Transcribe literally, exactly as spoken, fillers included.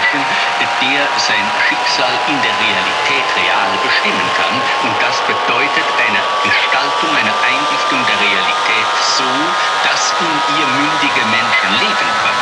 Menschen, der sein Schicksal in der Realität real bestimmen kann. Und das bedeutet eine Gestaltung, eine Einrichtung der Realität so, dass in ihr mündige Menschen leben können.